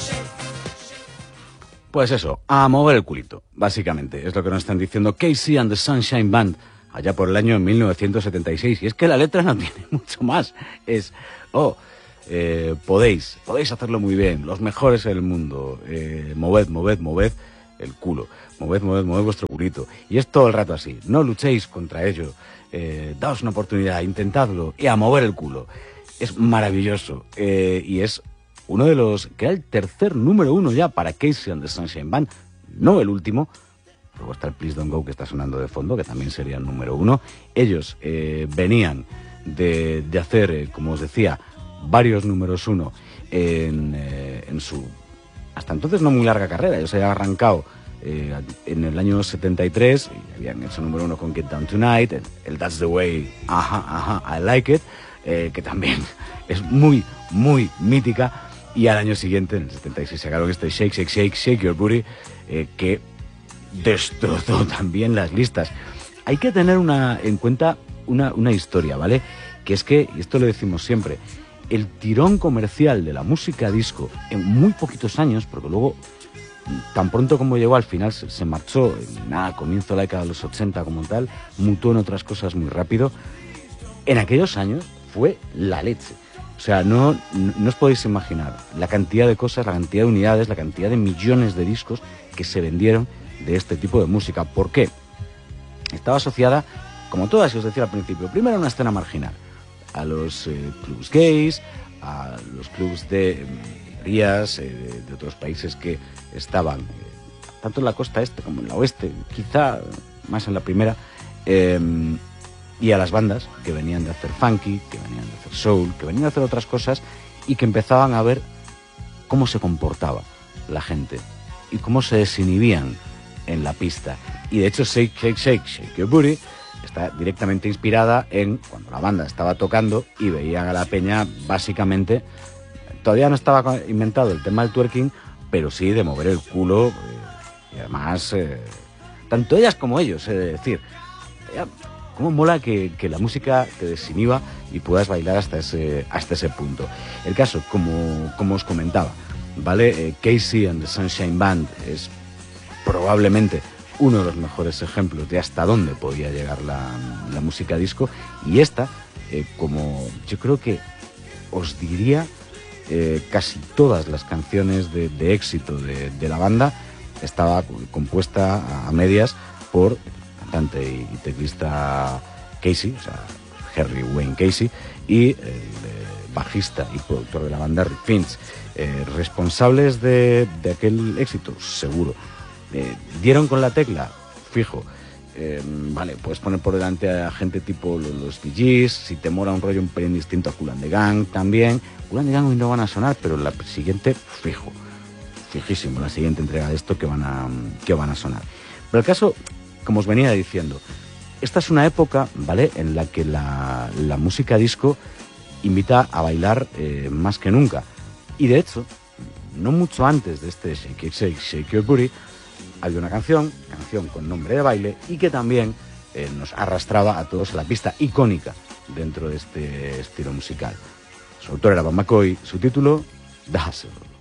Pues eso, a mover el culito, básicamente. Es lo que nos están diciendo Casey and the Sunshine Band, allá por el año 1976. Y es que la letra no tiene mucho más. Es, podéis hacerlo muy bien, los mejores en el mundo. Moved el culo. Moved vuestro culito. Y es todo el rato así. No luchéis contra ello. Daos una oportunidad, intentadlo y a mover el culo. Es maravilloso. Y es uno de los que era el tercer número uno ya para Casey and the Sunshine Band, no el último. Luego está el Please Don't Go que está sonando de fondo, que también sería el número uno. Ellos venían de hacer, como os decía, varios números uno en su hasta entonces no muy larga carrera. Ellos habían arrancado en el año 73 y habían hecho número uno con Get Down Tonight, el That's the Way, I Like It, que también es muy, muy mítica. Y al año siguiente, en el 76, sacaron este Shake, Shake, Shake, Shake Your Booty, que destrozó también las listas. Hay que tener en cuenta una historia, ¿vale? Que es que, y esto lo decimos siempre, el tirón comercial de la música disco en muy poquitos años, porque luego, tan pronto como llegó al final, se marchó, comienzo de la década de los 80 como tal, mutó en otras cosas muy rápido. En aquellos años fue la leche. O sea, no os podéis imaginar la cantidad de cosas, la cantidad de unidades, la cantidad de millones de discos que se vendieron de este tipo de música. ¿Por qué? Estaba asociada, como todas, os decía al principio, primero a una escena marginal, a los clubs gays, a los clubs de minorías de otros países que estaban tanto en la costa este como en la oeste, quizá más en la primera, y a las bandas que venían de hacer funky, que venían de hacer soul, que venían de hacer otras cosas y que empezaban a ver cómo se comportaba la gente y cómo se desinhibían en la pista. Y de hecho Shake, Shake, Shake, Shake Your Booty está directamente inspirada en cuando la banda estaba tocando y veían a la peña básicamente, todavía no estaba inventado el tema del twerking, pero sí de mover el culo, y además tanto ellas como ellos, es decir, cómo mola que la música te desinhiba y puedas bailar hasta ese punto. El caso, como os comentaba, ¿vale? Casey and the Sunshine Band es probablemente uno de los mejores ejemplos de hasta dónde podía llegar la música disco. Y esta, como yo creo que os diría, casi todas las canciones de éxito de la banda estaba compuesta a medias por cantante y teclista Casey, o sea, Harry Wayne Casey, y el bajista y productor de la banda Rick Finch. Responsables de aquel éxito, seguro. Dieron con la tecla, fijo. Vale, puedes poner por delante a gente tipo los Bee Gees, si te mola un rollo un pelín distinto a Kool and the Gang también. Kool and the Gang hoy no van a sonar, pero la siguiente, fijísimo, la siguiente entrega de esto que van a sonar. Pero el caso, como os venía diciendo, esta es una época, ¿vale?, en la que la música disco invita a bailar más que nunca. Y de hecho, no mucho antes de este Shake It, Shake, Shake Your Booty, había una canción con nombre de baile y que también nos arrastraba a todos a la pista icónica dentro de este estilo musical. Su autor era Bob McCoy, su título, The Hustle.